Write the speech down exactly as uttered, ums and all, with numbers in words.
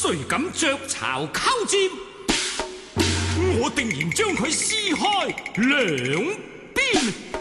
誰敢鵲巢鳩佔，我定然將佢撕開兩邊。